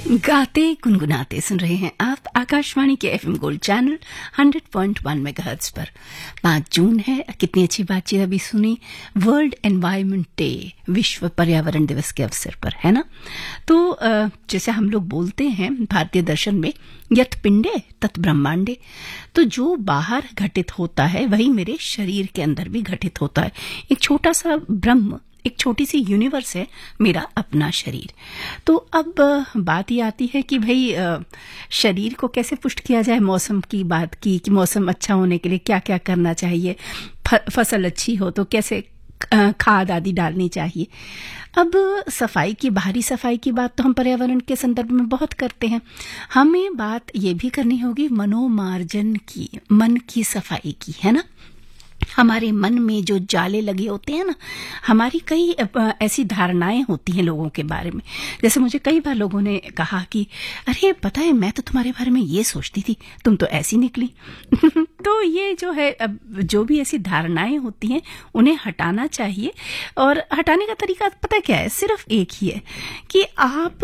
गाते गुनगुनाते सुन रहे हैं आप आकाशवाणी के एफएम गोल्ड चैनल 100.1 मेगाहर्ट्ज पर। 5 जून है, कितनी अच्छी बातचीत अभी सुनी। वर्ल्ड एनवायरनमेंट डे, विश्व पर्यावरण दिवस के अवसर पर, है ना। तो जैसे हम लोग बोलते हैं भारतीय दर्शन में, यत पिंडे तत् ब्रह्मांडे, तो जो बाहर घटित होता है वही मेरे शरीर के अंदर भी घटित होता है। एक छोटा सा ब्रह्म, एक छोटी सी यूनिवर्स है मेरा अपना शरीर। तो अब बात ये आती है कि भाई शरीर को कैसे पुष्ट किया जाए। मौसम की बात की कि मौसम अच्छा होने के लिए क्या क्या करना चाहिए, फसल अच्छी हो तो कैसे खाद आदि डालनी चाहिए। अब सफाई की, बाहरी सफाई की बात तो हम पर्यावरण के संदर्भ में बहुत करते हैं। हमें बात ये भी करनी होगी मनोमार्जन की, मन की सफाई की, है ना। हमारे मन में जो जाले लगे होते हैं ना, हमारी कई ऐसी धारणाएं होती हैं लोगों के बारे में। जैसे मुझे कई बार लोगों ने कहा कि अरे पता है, मैं तो तुम्हारे बारे में ये सोचती थी, तुम तो ऐसी निकली। तो ये जो है, अब जो भी ऐसी धारणाएं होती हैं उन्हें हटाना चाहिए। और हटाने का तरीका पता क्या है, सिर्फ एक ही है कि आप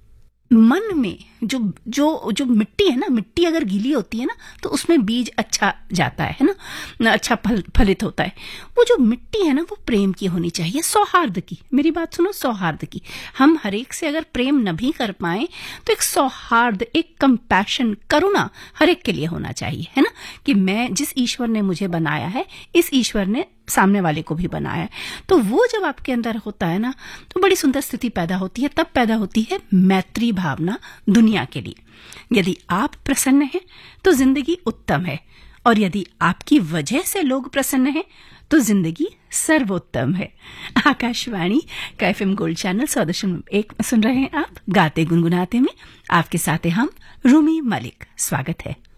मन में जो मिट्टी है ना, मिट्टी अगर गीली होती है ना तो उसमें बीज अच्छा जाता है ना, अच्छा फलित होता है। वो जो मिट्टी है ना, वो प्रेम की होनी चाहिए, सौहार्द की। मेरी बात सुनो, सौहार्द की। हम हरेक से अगर प्रेम न भी कर पाए तो एक सौहार्द, एक कंपैशन, करुणा हरेक के लिए होना चाहिए, है ना। कि मैं, जिस ईश्वर ने मुझे बनाया है, इस ईश्वर ने सामने वाले को भी बनाया है। तो वो जब आपके अंदर होता है ना, तो बड़ी सुंदर स्थिति पैदा होती है। तब पैदा होती है मैत्री भावना दुनिया के लिए। यदि आप प्रसन्न हैं तो जिंदगी उत्तम है, और यदि आपकी वजह से लोग प्रसन्न हैं तो जिंदगी सर्वोत्तम है। आकाशवाणी का एफएम गोल्ड चैनल 100.1 सुन रहे हैं आप गाते गुनगुनाते में। आपके साथ हैं हम, रूमी मलिक। स्वागत है।